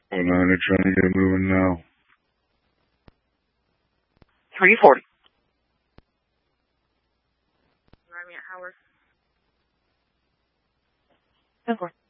Hold on, they're trying to get moving now. 340. Arriving at Howard. 10-4.